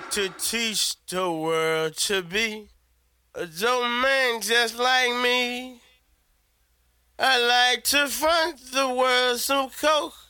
to teach the world to be a dope man just like me. I like to front the world some coke